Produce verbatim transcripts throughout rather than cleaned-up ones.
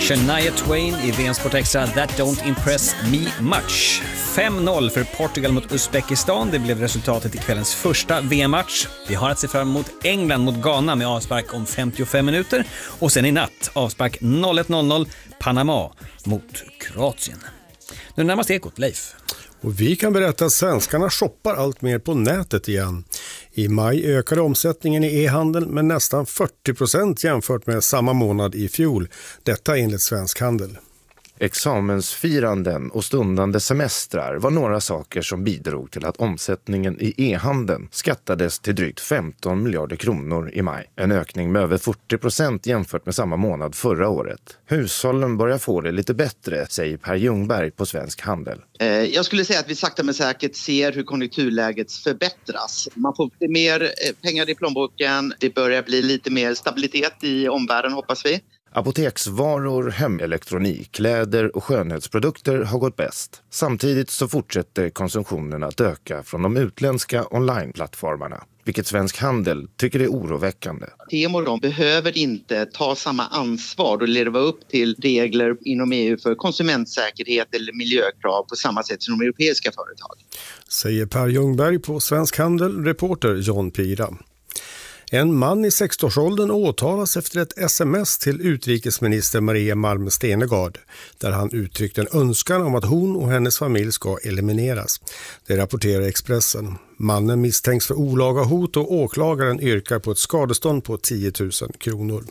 Shania Twain i V M Sport Extra, That Don't Impress Me Much. fem noll för Portugal mot Uzbekistan. Det blev resultatet i kvällens första V M-match. Vi har att se fram emot England mot Ghana med avspark om femtiofem minuter. Och sen i natt avspark noll ett noll noll Panama mot Kroatien. Nu närmast Ekot, Leif. Och vi kan berätta att svenskarna shoppar allt mer på nätet igen. I maj ökade omsättningen i e-handel med nästan fyrtio procent jämfört med samma månad i fjol. Detta enligt Svensk Handel. Examensfiranden och stundande semestrar var några saker som bidrog till att omsättningen i e-handeln skattades till drygt femton miljarder kronor i maj. En ökning med över fyrtio procent jämfört med samma månad förra året. Hushållen börjar få det lite bättre, säger Per Ljungberg på Svensk Handel. Jag skulle säga att vi sakta men säkert ser hur konjunkturläget förbättras. Man får lite mer pengar i plånboken, det börjar bli lite mer stabilitet i omvärlden hoppas vi. Apoteksvaror, hemelektronik, kläder och skönhetsprodukter har gått bäst. Samtidigt så fortsätter konsumtionen att öka från de utländska onlineplattformarna, vilket Svensk Handel tycker är oroväckande. Temo de behöver inte ta samma ansvar och leva upp till regler inom E U för konsumentsäkerhet eller miljökrav på samma sätt som de europeiska företag. Säger Per Ljungberg på Svensk Handel, reporter John Pira. En man i sextioårsåldern åtalas efter ett sms till utrikesminister Maria Malmö Stenergard där han uttryckte en önskan om att hon och hennes familj ska elimineras. Det rapporterar Expressen. Mannen misstänks för olaga hot och åklagaren yrkar på ett skadestånd på tio tusen kronor.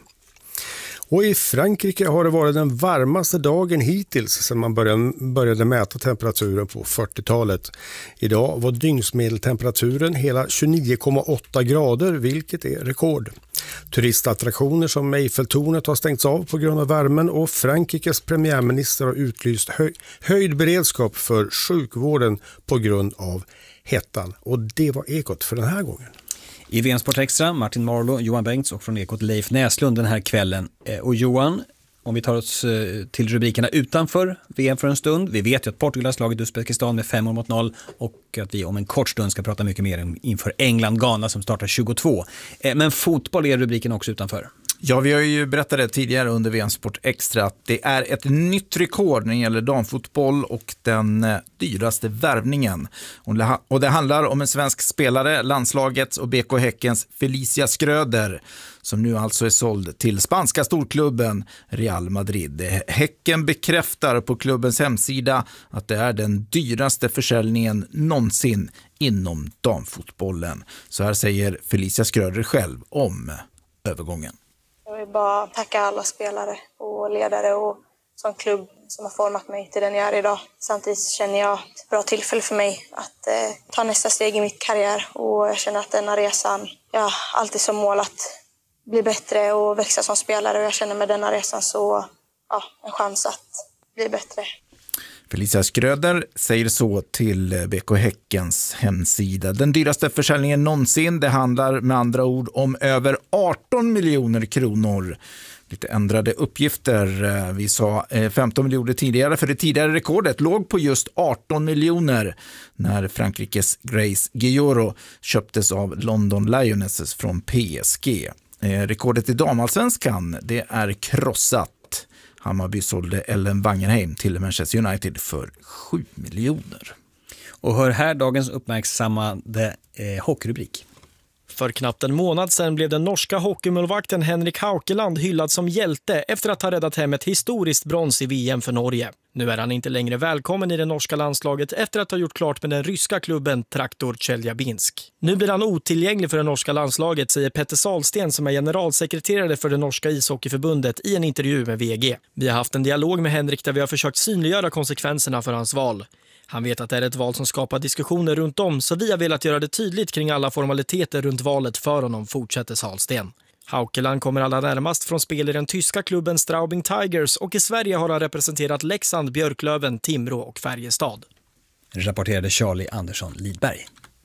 Och i Frankrike har det varit den varmaste dagen hittills sedan man började, började mäta temperaturen på fyrtiotalet. Idag var dygnsmedeltemperaturen hela tjugonio komma åtta grader, vilket är rekord. Turistattraktioner som Eiffeltornet har stängts av på grund av värmen och Frankrikes premiärminister har utlyst höj, höjd beredskap för sjukvården på grund av hettan. Och det var Ekot för den här gången. I V M Sport Extra, Martin Marlow, Johan Bengts och från Ekot Leif Näslund den här kvällen. Och Johan, om vi tar oss till rubrikerna utanför V M för en stund. Vi vet ju att Portugal har slagit Uzbekistan med fem mot noll och att vi om en kort stund ska prata mycket mer inför England-Ghana som startar tjugotvå. Men fotboll är rubriken också utanför. Ja, vi har ju berättat det tidigare under V M Sport Extra att det är ett nytt rekord när det gäller damfotboll och den dyraste värvningen. Och det handlar om en svensk spelare, landslagets och B K Häckens Felicia Skröder, som nu alltså är såld till spanska storklubben Real Madrid. Häcken bekräftar på klubbens hemsida att det är den dyraste försäljningen någonsin inom damfotbollen. Så här säger Felicia Skröder själv om övergången. Jag vill bara tacka alla spelare och ledare och som klubb som har format mig till den jag är idag. Samtidigt känner jag ett bra tillfälle för mig att eh, ta nästa steg i mitt karriär. Och jag känner att denna resan, jag har alltid som mål att bli bättre och växa som spelare. Och jag känner med denna resan så ja, en chans att bli bättre. Felicia Skröder säger så till B K Häckens hemsida. Den dyraste försäljningen någonsin, det handlar med andra ord om över arton miljoner kronor. Lite ändrade uppgifter. Vi sa femton miljoner tidigare, för det tidigare rekordet låg på just arton miljoner när Frankrikes Grace Guilloro köptes av London Lionesses från P S G. Rekordet i damallsvenskan, det är krossat. Hammarby sålde Ellen Wangenheim till Manchester United för sju miljoner. Och hör här dagens uppmärksammade eh, hockeyrubrik. För knappt en månad sedan blev den norska hockeymålvakten Henrik Haukeland hyllad som hjälte efter att ha räddat hem ett historiskt brons i V M för Norge. Nu är han inte längre välkommen i det norska landslaget efter att ha gjort klart med den ryska klubben Traktor Tjeljabinsk. Nu blir han otillgänglig för det norska landslaget, säger Petter Salsten som är generalsekreterare för det norska ishockeyförbundet i en intervju med V G. Vi har haft en dialog med Henrik där vi har försökt synliggöra konsekvenserna för hans val. Han vet att det är ett val som skapar diskussioner runt om, så vi har velat göra det tydligt kring alla formaliteter runt valet för honom, fortsätter Salsten. Haukeland kommer allra närmast från spel i den tyska klubben Straubing Tigers och i Sverige har han representerat Leksand, Björklöven, Timrå och Färjestad. Rapporterade Charlie Andersson Lidberg.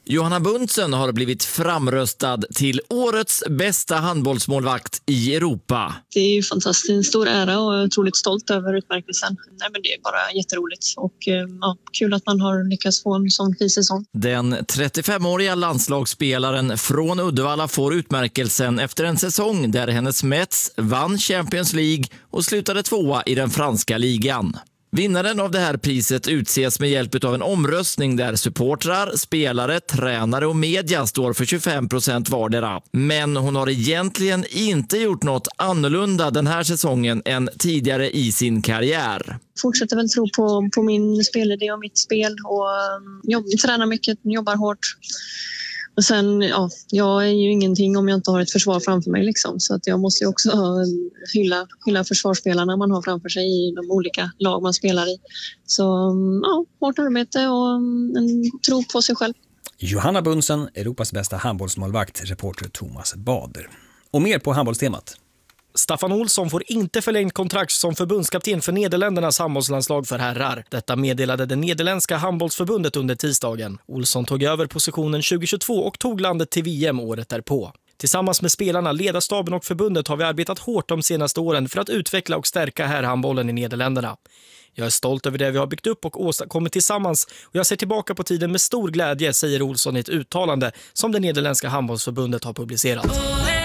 Johanna Bunsen har blivit framröstad till årets bästa handbollsmålvakt i Europa. Det är ju fantastiskt, en stor ära och jag är otroligt stolt över utmärkelsen. Nej, men det är bara jätteroligt och ja, kul att man har lyckats få en sån fin säsong. Den trettiofemåriga landslagsspelaren från Uddevalla får utmärkelsen efter en säsong där hennes Mets vann Champions League och slutade tvåa i den franska ligan. Vinnaren av det här priset utses med hjälp av en omröstning där supportrar, spelare, tränare och media står för tjugofem procent vardera. Men hon har egentligen inte gjort något annorlunda den här säsongen än tidigare i sin karriär. Fortsätter väl tro på, på min spelidé och mitt spel och jobb, tränar mycket, jobbar hårt. Och sen, ja, jag är ju ingenting om jag inte har ett försvar framför mig liksom. Så att jag måste ju också hylla, hylla försvarsspelarna man har framför sig i de olika lag man spelar i. Så ja, hårt arbete och en tro på sig själv. Johanna Bunsen, Europas bästa handbollsmålvakt, reporter Thomas Bader. Och mer på handbollstemat. Staffan Olsson får inte förlängt kontrakt som förbundskapten för Nederländernas handbollslandslag för herrar. Detta meddelade det nederländska handbollsförbundet under tisdagen. Olsson tog över positionen tjugohundratjugotvå och tog landet till V M året därpå. Tillsammans med spelarna, ledarstaben och förbundet har vi arbetat hårt de senaste åren för att utveckla och stärka herrhandbollen i Nederländerna. Jag är stolt över det vi har byggt upp och åstadkommit tillsammans och jag ser tillbaka på tiden med stor glädje, säger Olsson i ett uttalande som det nederländska handbollsförbundet har publicerat.